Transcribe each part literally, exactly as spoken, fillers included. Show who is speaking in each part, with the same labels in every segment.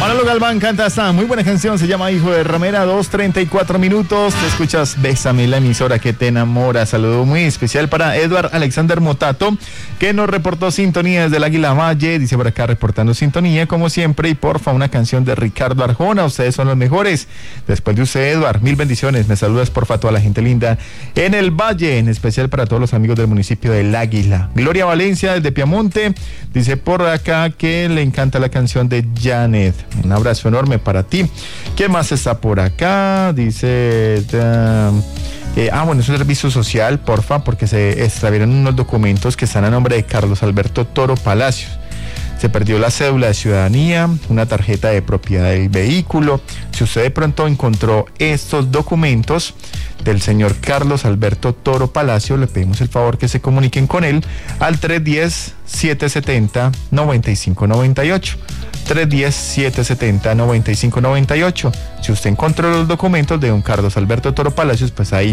Speaker 1: Manolo Galván canta esta muy buena canción, se llama Hijo de Ramera, dos treinta y cuatro minutos. Te escuchas Bésame, la emisora que te enamora. Saludo muy especial para Edward Alexander Motato, que nos reportó sintonía desde el Águila Valle. Dice por acá, reportando sintonía como siempre. Y porfa, una canción de Ricardo Arjona. Ustedes son los mejores. Después de usted, Edward, mil bendiciones. Me saludas porfa a toda la gente linda en el Valle, en especial para todos los amigos del municipio del Águila. Gloria Valencia desde Piamonte dice por acá que le encanta la canción de Janet. Un abrazo enorme para ti. ¿Quién más está por acá? Dice... Uh, eh, ah, bueno, es un servicio social, porfa, porque se extraviaron unos documentos que están a nombre de Carlos Alberto Toro Palacios. Se perdió la cédula de ciudadanía, una tarjeta de propiedad del vehículo. Si usted de pronto encontró estos documentos del señor Carlos Alberto Toro Palacio, le pedimos el favor que se comuniquen con él al tres uno cero, siete siete cero, nueve cinco nueve ocho. tres uno cero, siete siete cero, nueve cinco nueve ocho. Si usted encontró los documentos de don Carlos Alberto Toro Palacios, pues ahí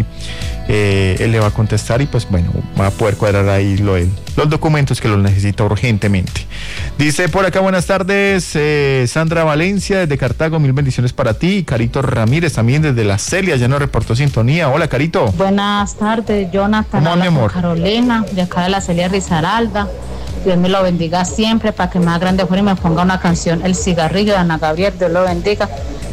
Speaker 1: eh, él le va a contestar y pues bueno, va a poder cuadrar ahí lo, los documentos que los necesita urgentemente. Dice por acá, buenas tardes, eh, Sandra Valencia desde Cartago, mil bendiciones para ti. Carito Ramírez también desde La Celia, ya nos reportó sintonía. Hola, Carito.
Speaker 2: Buenas tardes, Jonathan.
Speaker 1: ¿Cómo va, mi amor?
Speaker 2: Carolina, de acá de La Celia Risaralda. Dios me lo bendiga siempre, para que más grande fuera y me ponga una canción, El Cigarrillo de Ana Gabriel. Dios lo bendiga.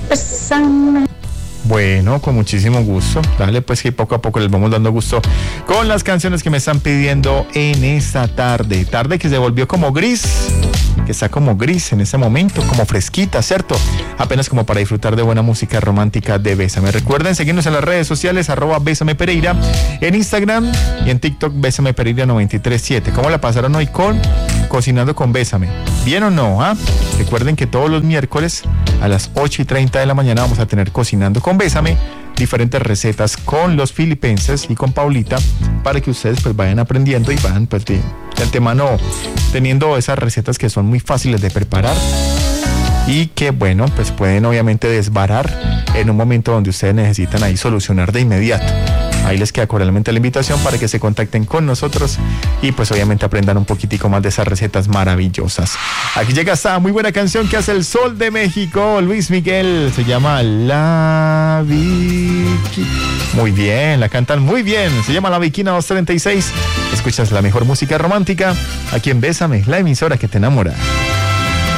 Speaker 2: Bésame.
Speaker 1: Bueno, con muchísimo gusto. Dale, pues que poco a poco les vamos dando gusto con las canciones que me están pidiendo en esta tarde. Tarde que se volvió como gris, que está como gris en ese momento, como fresquita, ¿cierto? Apenas como para disfrutar de buena música romántica de Bésame. Recuerden seguirnos en las redes sociales, arroba Bésame Pereira, en Instagram y en TikTok, Bésame Pereira noventa y tres siete. ¿Cómo la pasaron hoy con Cocinando con Bésame? ¿Bien o no? ¿Ah? Recuerden que todos los miércoles a las ocho y treinta de la mañana vamos a tener Cocinando con Bésame, diferentes recetas con los filipenses y con Paulita, para que ustedes pues vayan aprendiendo y vayan pues de, de antemano teniendo esas recetas que son muy fáciles de preparar y que bueno, pues pueden obviamente desbarar en un momento donde ustedes necesitan ahí solucionar de inmediato. Ahí les queda cordialmente la invitación para que se contacten con nosotros y pues obviamente aprendan un poquitico más de esas recetas maravillosas. Aquí llega esta muy buena canción que hace el Sol de México, Luis Miguel, se llama La Viquina. Muy bien, la cantan muy bien, se llama La Viquina dos treinta y seis. Escuchas la mejor música romántica aquí en Bésame, la emisora que te enamora.